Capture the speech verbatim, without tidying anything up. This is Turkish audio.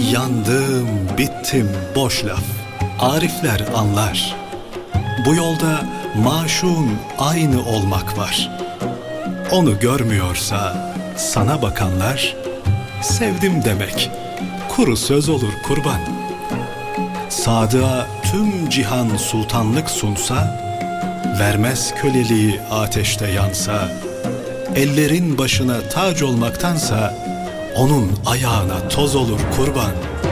Yandım, bittim, boş laf. Arifler anlar. Bu yolda maşun aynı olmak var. Onu görmüyorsa sana bakanlar, sevdim demek kuru söz olur kurban. Sadığa tüm cihan sultanlık sunsa, vermez köleliği ateşte yansa, ellerin başına tac olmaktansa onun ayağına toz olur kurban.